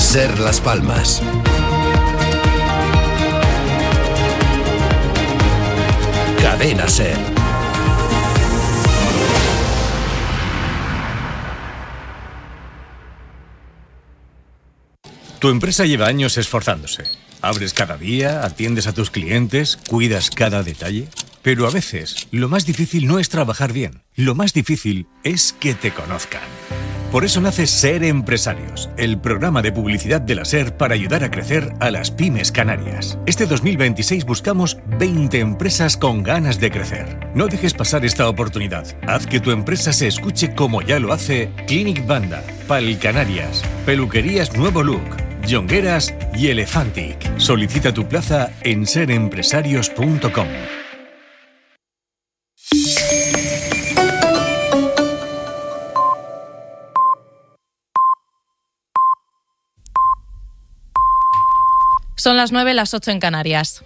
SER Las Palmas. Cadena SER. Tu empresa lleva años esforzándose. Abres cada día, atiendes a tus clientes, cuidas cada detalle. Pero a veces, lo más difícil no es trabajar bien. Lo más difícil es que te conozcan. Por eso nace SER Empresarios, el programa de publicidad de la SER para ayudar a crecer a las pymes canarias. Este 2026 buscamos 20 empresas con ganas de crecer. No dejes pasar esta oportunidad. Haz que tu empresa se escuche como ya lo hace Clinic Banda, Pal Canarias, Peluquerías Nuevo Look, Jongueras y Elefantic. Solicita tu plaza en serempresarios.com. Son las 9, las 8 en Canarias.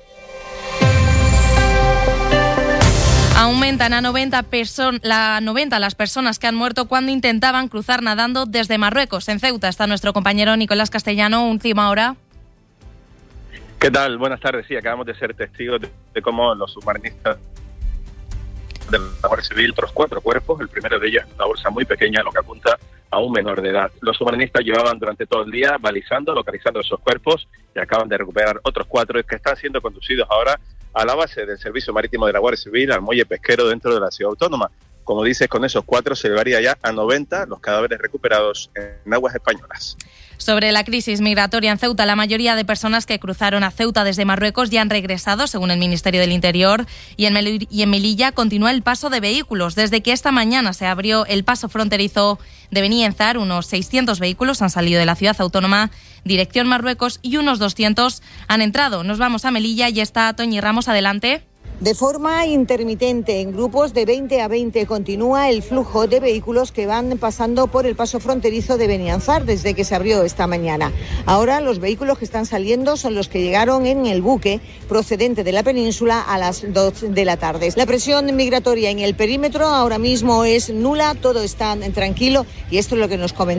Aumentan a 90 las personas que han muerto cuando intentaban cruzar nadando desde Marruecos. En Ceuta está nuestro compañero Nicolás Castellano, última hora. ¿Qué tal? Buenas tardes. Sí, acabamos de ser testigos de cómo los submarinistas de la Guardia Civil, otros 4 cuerpos, el primero de ellos es una bolsa muy pequeña, lo que apunta a un menor de edad. Los submarinistas llevaban durante todo el día balizando, localizando esos cuerpos y acaban de recuperar otros 4 que están siendo conducidos ahora a la base del Servicio Marítimo de la Guardia Civil, al muelle pesquero dentro de la ciudad autónoma. Como dices, con esos 4 se llevaría ya a 90 los cadáveres recuperados en aguas españolas. Sobre la crisis migratoria en Ceuta, la mayoría de personas que cruzaron a Ceuta desde Marruecos ya han regresado, según el Ministerio del Interior, y en Melilla continúa el paso de vehículos. Desde que esta mañana se abrió el paso fronterizo de Benienzar, unos 600 vehículos han salido de la ciudad autónoma dirección Marruecos y unos 200 han entrado. Nos vamos a Melilla y está Toñi Ramos, adelante. De forma intermitente, en grupos de 20 a 20, continúa el flujo de vehículos que van pasando por el paso fronterizo de Benianzar desde que se abrió esta mañana. Ahora los vehículos que están saliendo son los que llegaron en el buque procedente de la península a las 2 de la tarde. La presión migratoria en el perímetro ahora mismo es nula, todo está tranquilo y esto es lo que nos comentó